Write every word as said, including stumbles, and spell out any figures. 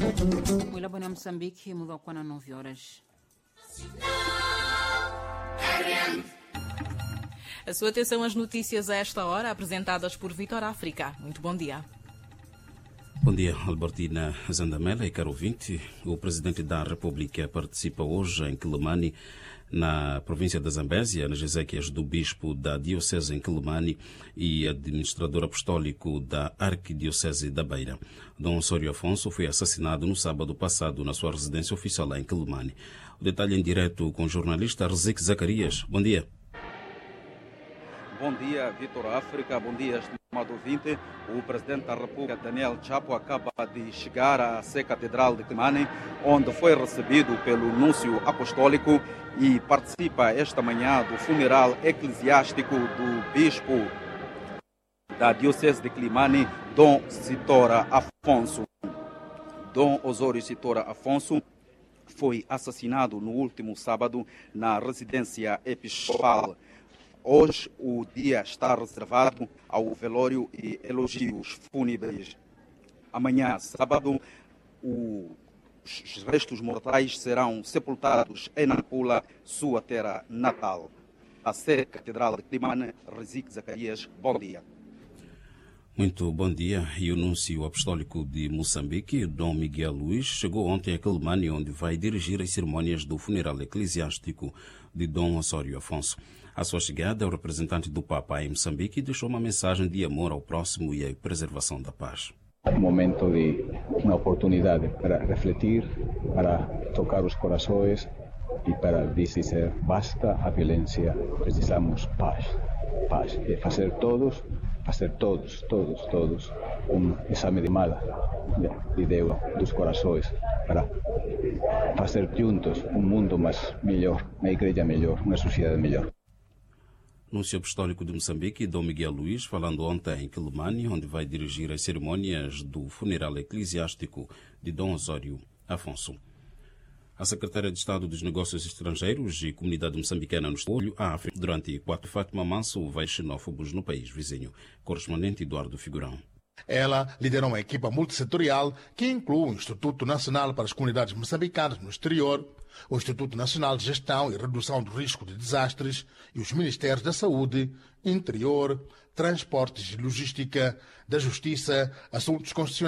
O Ilhabona Moçambique mudou com as nove horas. A sua atenção às notícias a esta hora, apresentadas por Vitor África. Muito bom dia. Bom dia, Albertina Zandamela e caro ouvinte. O Presidente da República participa hoje em Quilimane, na província da Zambésia, nas exéquias do Bispo da Diocese em Quilimane e administrador apostólico da Arquidiocese da Beira. Dom Osório Afonso foi assassinado no sábado passado na sua residência oficial lá em Quilimane. O detalhe em direto com o jornalista Rezik Zacarias. Bom dia. Bom dia, Vitor África. Bom dia, estimado ouvinte. O Presidente da República, Daniel Chapo, acaba de chegar à Sé Catedral de Quilimane, onde foi recebido pelo Núncio Apostólico e participa esta manhã do funeral eclesiástico do Bispo da Diocese de Quilimane, Dom Citora Afonso. Dom Osório Citora Afonso foi assassinado no último sábado na residência episcopal. Hoje o dia está reservado ao velório e elogios fúnebres. Amanhã, sábado, os restos mortais serão sepultados em Nampula, sua terra natal. A Sé Catedral de Quilimane, Rezik Zacarias, bom dia. Muito bom dia. E o Núncio Apostólico de Moçambique, Dom Miguel Luís, chegou ontem a Quilimane, onde vai dirigir as cerimônias do funeral eclesiástico de Dom Osório Afonso. À sua chegada, o representante do Papa em Moçambique deixou uma mensagem de amor ao próximo e à preservação da paz. Um momento de uma oportunidade para refletir, para tocar os corações e para dizer basta a violência, precisamos paz. Paz. E fazer todos, fazer todos, todos, todos um exame de mala de Deus, dos corações, para fazer juntos um mundo mais melhor, uma igreja melhor, uma sociedade melhor. Núncio Apostólico de Moçambique, Dom Miguel Luís, falando ontem em Quilimane, onde vai dirigir as cerimônias do funeral eclesiástico de Dom Osório Afonso. A secretária de Estado dos Negócios Estrangeiros e Comunidade Moçambicana no Olho à África, durante quatro Fátima Manso, vai xenófobos no país vizinho. Correspondente Eduardo Figurão. Ela liderou uma equipa multissetorial que inclui o Instituto Nacional para as Comunidades Moçambicanas no Exterior, o Instituto Nacional de Gestão e Redução do Risco de Desastres e os Ministérios da Saúde, Interior, Transportes e Logística, da Justiça, Assuntos Constitucionais